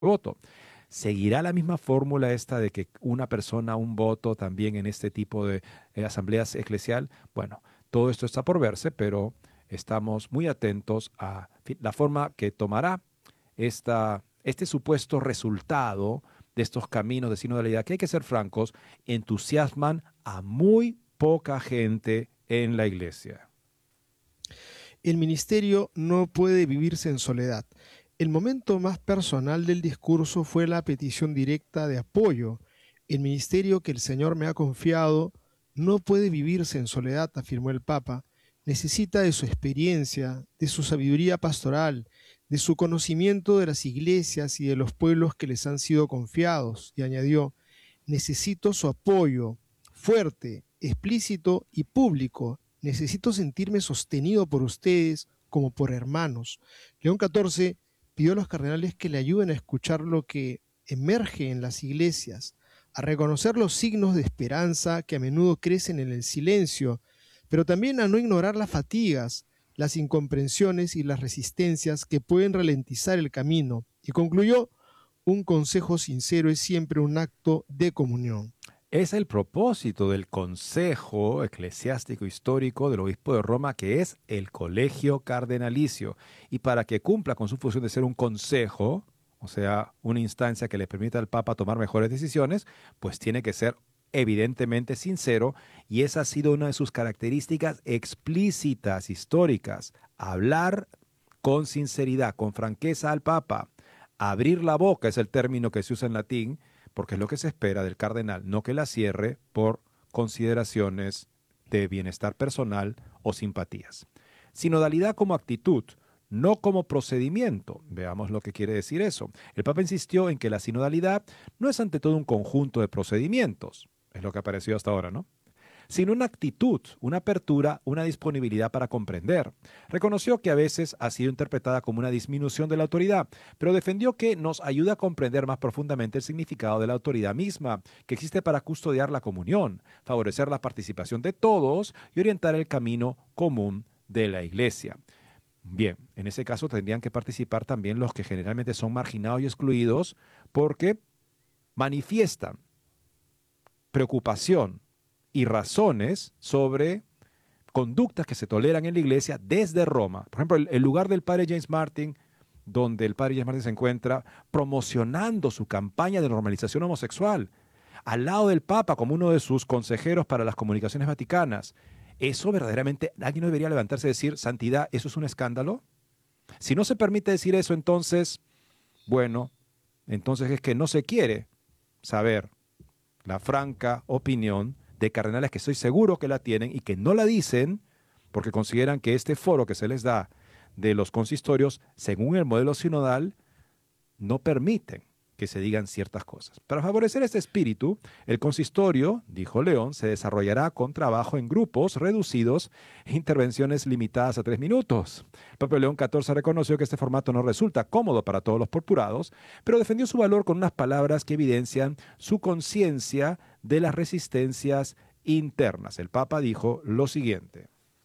voto. ¿Seguirá la misma fórmula esta de que una persona, un voto también en este tipo de asambleas eclesial? Bueno, todo esto está por verse, pero estamos muy atentos a la forma que tomará este supuesto resultado de estos caminos de sinodalidad, que hay que ser francos, entusiasman a muy poca gente en la iglesia. El ministerio no puede vivirse en soledad. El momento más personal del discurso fue la petición directa de apoyo. El ministerio que el Señor me ha confiado no puede vivirse en soledad, afirmó el Papa. Necesita de su experiencia, de su sabiduría pastoral, de su conocimiento de las iglesias y de los pueblos que les han sido confiados. Y añadió, necesito su apoyo fuerte, explícito y público. Necesito sentirme sostenido por ustedes como por hermanos. León XIV pidió a los cardenales que le ayuden a escuchar lo que emerge en las iglesias, a reconocer los signos de esperanza que a menudo crecen en el silencio, pero también a no ignorar las fatigas, las incomprensiones y las resistencias que pueden ralentizar el camino. Y concluyó, un consejo sincero es siempre un acto de comunión. Es el propósito del Consejo Eclesiástico Histórico del Obispo de Roma, que es el Colegio Cardenalicio. Y para que cumpla con su función de ser un consejo, o sea, una instancia que le permita al Papa tomar mejores decisiones, pues tiene que ser evidentemente sincero, y esa ha sido una de sus características explícitas históricas. Hablar con sinceridad, con franqueza al Papa. Abrir la boca es el término que se usa en latín, porque es lo que se espera del cardenal, no que la cierre por consideraciones de bienestar personal o simpatías. Sinodalidad como actitud, no como procedimiento. Veamos lo que quiere decir eso. El Papa insistió en que la sinodalidad no es ante todo un conjunto de procedimientos, es lo que apareció hasta ahora, ¿no? Sino una actitud, una apertura, una disponibilidad para comprender. Reconoció que a veces ha sido interpretada como una disminución de la autoridad, pero defendió que nos ayuda a comprender más profundamente el significado de la autoridad misma, que existe para custodiar la comunión, favorecer la participación de todos y orientar el camino común de la Iglesia. Bien, en ese caso tendrían que participar también los que generalmente son marginados y excluidos porque manifiestan preocupación y razones sobre conductas que se toleran en la iglesia desde Roma. Por ejemplo, el lugar del padre James Martin, donde el padre James Martin se encuentra promocionando su campaña de normalización homosexual, al lado del Papa como uno de sus consejeros para las comunicaciones vaticanas. Eso verdaderamente, alguien no debería levantarse y decir, santidad, ¿eso es un escándalo? Si no se permite decir eso, entonces, bueno, entonces es que no se quiere saber la franca opinión de cardenales que estoy seguro que la tienen y que no la dicen porque consideran que este foro que se les da de los consistorios, según el modelo sinodal, no permiten que se digan ciertas cosas. Para favorecer este espíritu, el consistorio, dijo León, se desarrollará con trabajo en grupos reducidos e intervenciones limitadas a 3 minutos. El Papa León XIV reconoció que este formato no resulta cómodo para todos los purpurados, pero defendió su valor con unas palabras que evidencian su conciencia de las resistencias internas. El Papa dijo lo siguiente.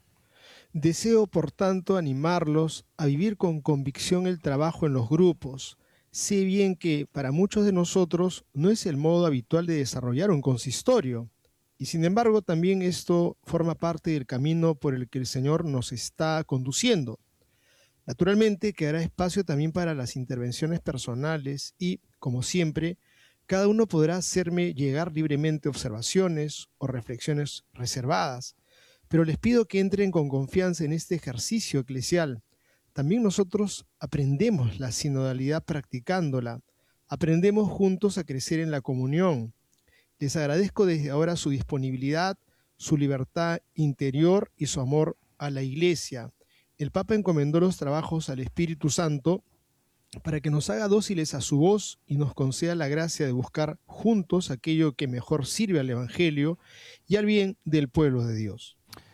Deseo, por tanto, animarlos a vivir con convicción el trabajo en los grupos. Sé bien que para muchos de nosotros no es el modo habitual de desarrollar un consistorio. Y sin embargo, también esto forma parte del camino por el que el Señor nos está conduciendo. Naturalmente, quedará espacio también para las intervenciones personales y, como siempre, cada uno podrá hacerme llegar libremente observaciones o reflexiones reservadas, pero les pido que entren con confianza en este ejercicio eclesial. También nosotros aprendemos la sinodalidad practicándola, aprendemos juntos a crecer en la comunión. Les agradezco desde ahora su disponibilidad, su libertad interior y su amor a la Iglesia. El Papa encomendó los trabajos al Espíritu Santo para que nos haga dóciles a su voz y nos conceda la gracia de buscar juntos aquello que mejor sirve al Evangelio y al bien del pueblo de Dios.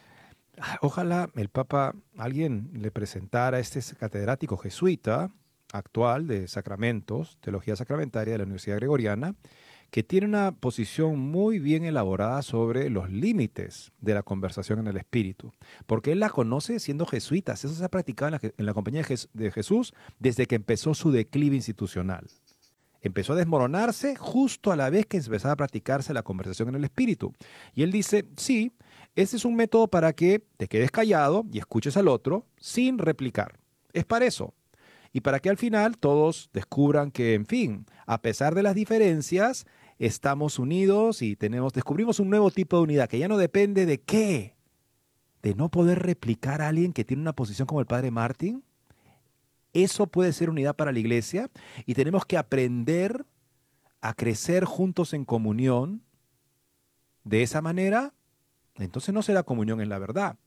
Ojalá el Papa, alguien le presentara a este catedrático jesuita actual de sacramentos, teología sacramentaria de la Universidad Gregoriana, que tiene una posición muy bien elaborada sobre los límites de la conversación en el espíritu, porque él la conoce siendo jesuita. Eso se ha practicado en la compañía de Jesús desde que empezó su declive institucional. empezó a desmoronarse justo a la vez que empezaba a practicarse la conversación en el espíritu. Y él dice, sí, ese es un método para que te quedes callado y escuches al otro sin replicar. Es para eso. Y para que al final todos descubran que, en fin, a pesar de las diferencias, estamos unidos y descubrimos un nuevo tipo de unidad que ya no depende de qué, de no poder replicar a alguien que tiene una posición como el padre Martin. Eso puede ser unidad para la iglesia y tenemos que aprender a crecer juntos en comunión. De esa manera, entonces no será comunión en la verdad.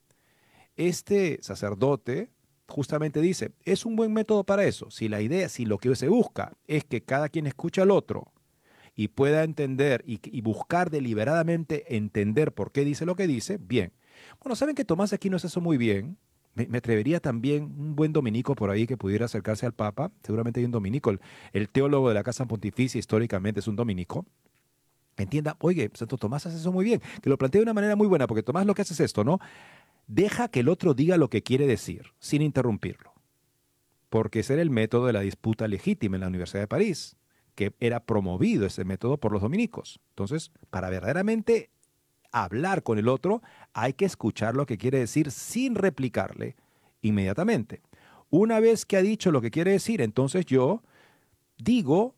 Este sacerdote justamente dice, es un buen método para eso. Si lo que se busca es que cada quien escuche al otro y pueda entender y buscar deliberadamente entender por qué dice lo que dice, bien. Bueno, ¿saben que Tomás de Aquino hace eso muy bien? Me atrevería también un buen dominico por ahí que pudiera acercarse al Papa. Seguramente hay un dominico. El teólogo de la Casa Pontificia históricamente es un dominico. Entienda, oye, Santo Tomás hace eso muy bien. Que lo plantea de una manera muy buena, porque Tomás lo que hace es esto, ¿no? Deja que el otro diga lo que quiere decir, sin interrumpirlo. Porque ese era el método de la disputa legítima en la Universidad de París, que era promovido ese método por los dominicos. Entonces, para verdaderamente hablar con el otro, hay que escuchar lo que quiere decir sin replicarle inmediatamente. Una vez que ha dicho lo que quiere decir, entonces yo digo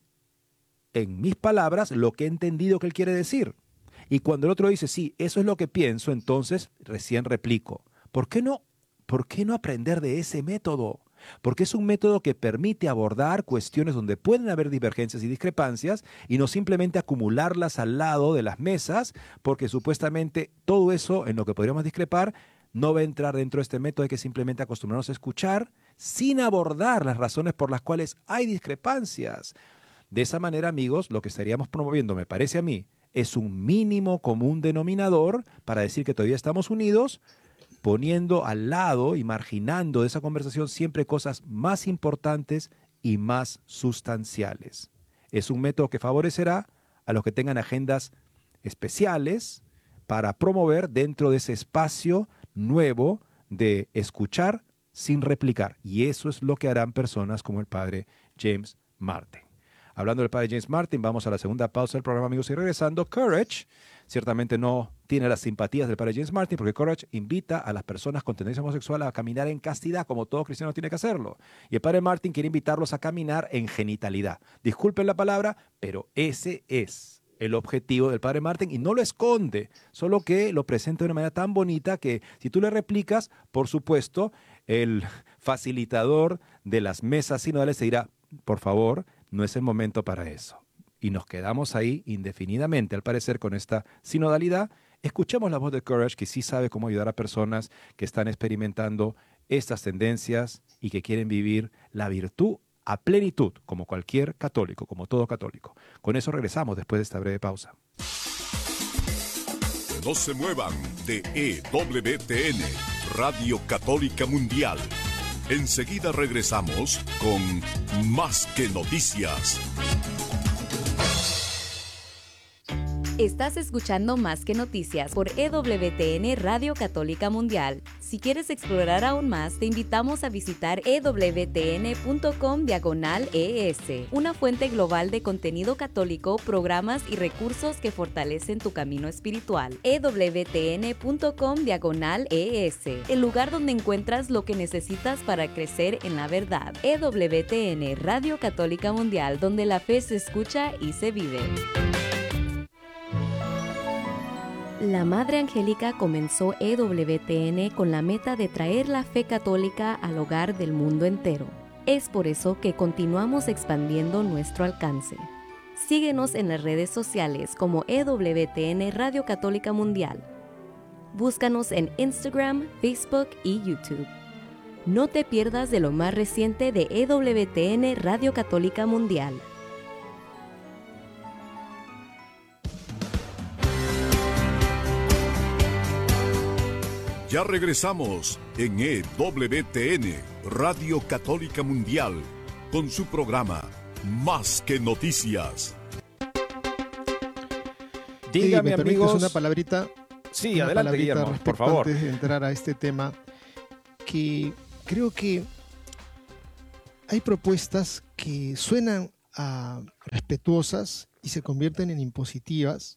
en mis palabras lo que he entendido que él quiere decir. Y cuando el otro dice, sí, eso es lo que pienso, entonces recién replico. ¿Por qué no aprender de ese método? Porque es un método que permite abordar cuestiones donde pueden haber divergencias y discrepancias y no simplemente acumularlas al lado de las mesas, porque supuestamente todo eso en lo que podríamos discrepar no va a entrar dentro de este método. Hay que simplemente acostumbrarnos a escuchar sin abordar las razones por las cuales hay discrepancias. De esa manera, amigos, lo que estaríamos promoviendo, me parece a mí, es un mínimo común denominador para decir que todavía estamos unidos, poniendo al lado y marginando de esa conversación siempre cosas más importantes y más sustanciales. Es un método que favorecerá a los que tengan agendas especiales para promover dentro de ese espacio nuevo de escuchar sin replicar. Y eso es lo que harán personas como el padre James Martin. Hablando del padre James Martin, vamos a la segunda pausa del programa, amigos, y regresando. Courage ciertamente no tiene las simpatías del padre James Martin, porque Courage invita a las personas con tendencia homosexual a caminar en castidad, como todo cristiano tiene que hacerlo. Y el padre Martin quiere invitarlos a caminar en genitalidad. Disculpen la palabra, pero ese es el objetivo del padre Martin y no lo esconde, solo que lo presenta de una manera tan bonita que si tú le replicas, por supuesto, el facilitador de las mesas sinodales te dirá, por favor, no es el momento para eso. Y nos quedamos ahí indefinidamente, al parecer, con esta sinodalidad. Escuchemos la voz de Courage, que sí sabe cómo ayudar a personas que están experimentando estas tendencias y que quieren vivir la virtud a plenitud, como cualquier católico, como todo católico. Con eso regresamos después de esta breve pausa. No se muevan de EWTN, Radio Católica Mundial. Enseguida regresamos con Más que Noticias. Estás escuchando Más que Noticias por EWTN Radio Católica Mundial. Si quieres explorar aún más, te invitamos a visitar ewtn.com/ES, una fuente global de contenido católico, programas y recursos que fortalecen tu camino espiritual. ewtn.com/ES, el lugar donde encuentras lo que necesitas para crecer en la verdad. EWTN Radio Católica Mundial, donde la fe se escucha y se vive. La Madre Angélica comenzó EWTN con la meta de traer la fe católica al hogar del mundo entero. Es por eso que continuamos expandiendo nuestro alcance. Síguenos en las redes sociales como EWTN Radio Católica Mundial. Búscanos en Instagram, Facebook y YouTube. No te pierdas de lo más reciente de EWTN Radio Católica Mundial. Ya regresamos en EWTN, Radio Católica Mundial, con su programa Más que Noticias. Dígame, ¿me amigos. Una palabrita. Sí, una adelante, palabrita Guillermo, por respecto favor. Antes de entrar a este tema, que creo que hay propuestas que suenan respetuosas y se convierten en impositivas.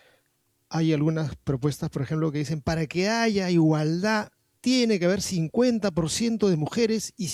Hay algunas propuestas, por ejemplo, que dicen, para que haya igualdad, tiene que haber 50% de mujeres y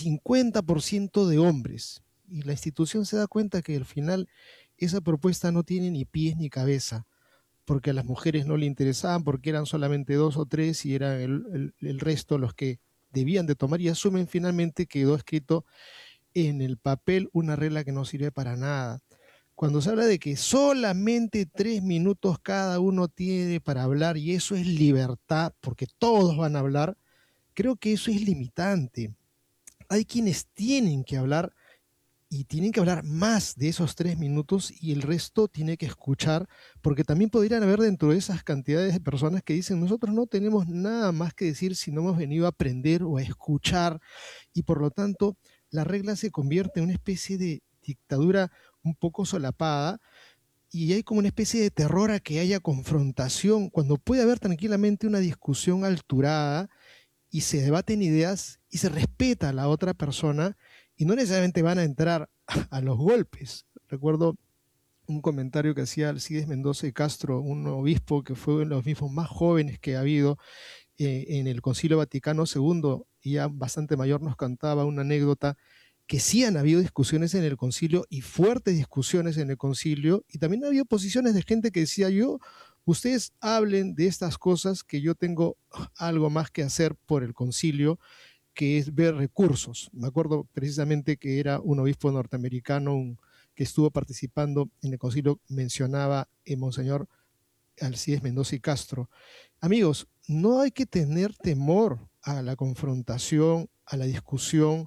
50% de hombres. Y la institución se da cuenta que al final esa propuesta no tiene ni pies ni cabeza, porque a las mujeres no le interesaban, porque eran solamente 2 o 3 y eran el resto los que debían de tomar, y asumen finalmente que quedó escrito en el papel una regla que no sirve para nada. Cuando se habla de que solamente 3 minutos cada uno tiene para hablar, y eso es libertad, porque todos van a hablar, creo que eso es limitante. Hay quienes tienen que hablar y tienen que hablar más de esos 3 minutos y el resto tiene que escuchar, porque también podrían haber dentro de esas cantidades de personas que dicen, nosotros no tenemos nada más que decir si no hemos venido a aprender o a escuchar, y por lo tanto la regla se convierte en una especie de dictadura un poco solapada, y hay como una especie de terror a que haya confrontación, cuando puede haber tranquilamente una discusión alturada y se debaten ideas y se respeta a la otra persona y no necesariamente van a entrar a los golpes. Recuerdo un comentario que hacía Alcides Mendoza y Castro, un obispo que fue uno de los obispos más jóvenes que ha habido en el Concilio Vaticano II, y ya bastante mayor, nos contaba una anécdota que sí han habido discusiones en el concilio y fuertes discusiones en el concilio, y también ha habido posiciones de gente que decía, ustedes hablen de estas cosas, que yo tengo algo más que hacer por el concilio, que es ver recursos. Me acuerdo precisamente que era un obispo norteamericano que estuvo participando en el concilio, mencionaba Monseñor Alcides Mendoza y Castro. Amigos, no hay que tener temor a la confrontación, a la discusión,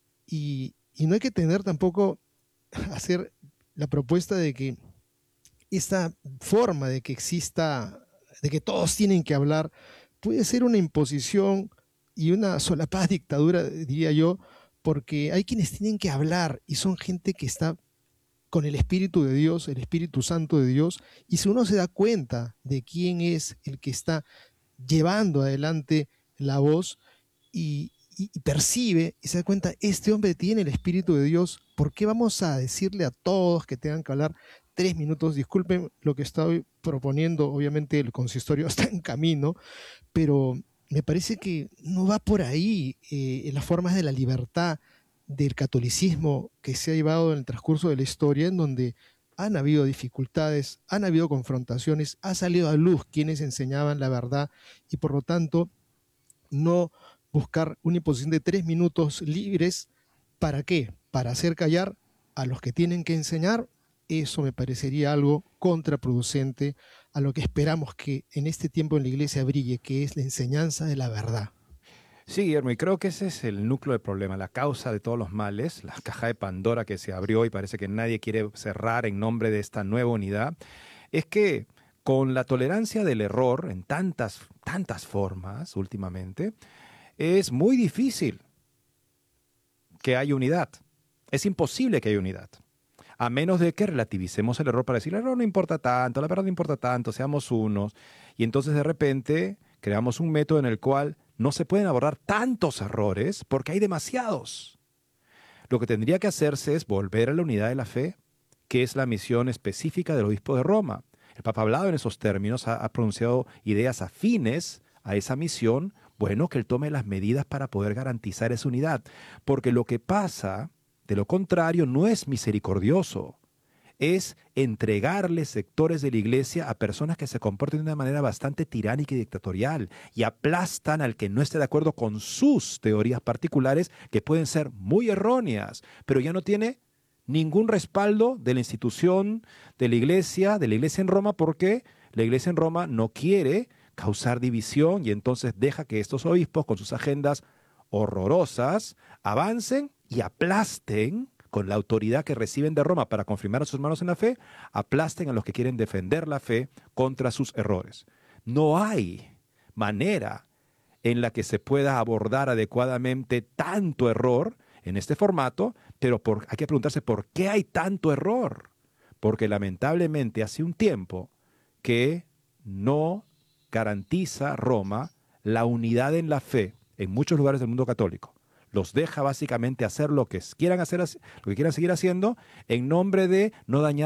y no hay que tener tampoco hacer la propuesta de que esta forma de que exista, de que todos tienen que hablar, puede ser una imposición y una solapada dictadura, diría yo, porque hay quienes tienen que hablar y son gente que está con el Espíritu de Dios, el Espíritu Santo de Dios, y si uno se da cuenta de quién es el que está llevando adelante la voz y percibe y se da cuenta, este hombre tiene el Espíritu de Dios, ¿por qué vamos a decirle a todos que tengan que hablar 3 minutos? Disculpen lo que estoy proponiendo, obviamente el consistorio está en camino, pero me parece que no va por ahí en las formas de la libertad del catolicismo que se ha llevado en el transcurso de la historia, en donde han habido dificultades, han habido confrontaciones, ha salido a luz quienes enseñaban la verdad, y por lo tanto no buscar una imposición de 3 minutos libres. ¿Para qué? Para hacer callar a los que tienen que enseñar. Eso me parecería algo contraproducente a lo que esperamos que en este tiempo en la iglesia brille, que es la enseñanza de la verdad. Sí, Guillermo, y creo que ese es el núcleo del problema, la causa de todos los males, la caja de Pandora que se abrió y parece que nadie quiere cerrar en nombre de esta nueva unidad, es que con la tolerancia del error en tantas formas últimamente, es muy difícil que haya unidad. Es imposible que haya unidad. A menos de que relativicemos el error para decir, el error no importa tanto, la verdad no importa tanto, seamos unos. Y entonces de repente creamos un método en el cual no se pueden abordar tantos errores porque hay demasiados. Lo que tendría que hacerse es volver a la unidad de la fe, que es la misión específica del obispo de Roma. El Papa ha hablado en esos términos, ha pronunciado ideas afines a esa misión. Bueno, que él tome las medidas para poder garantizar esa unidad. Porque lo que pasa, de lo contrario, no es misericordioso. Es entregarle sectores de la iglesia a personas que se comportan de una manera bastante tiránica y dictatorial y aplastan al que no esté de acuerdo con sus teorías particulares, que pueden ser muy erróneas, pero ya no tiene ningún respaldo de la institución de la iglesia en Roma, porque la iglesia en Roma no quiere causar división y entonces deja que estos obispos con sus agendas horrorosas avancen y aplasten con la autoridad que reciben de Roma para confirmar a sus hermanos en la fe, aplasten a los que quieren defender la fe contra sus errores. No hay manera en la que se pueda abordar adecuadamente tanto error en este formato, pero hay que preguntarse por qué hay tanto error. Porque lamentablemente hace un tiempo que no garantiza Roma la unidad en la fe en muchos lugares del mundo católico. los deja básicamente hacer lo que quieran hacer, lo que quieran seguir haciendo, en nombre de no dañar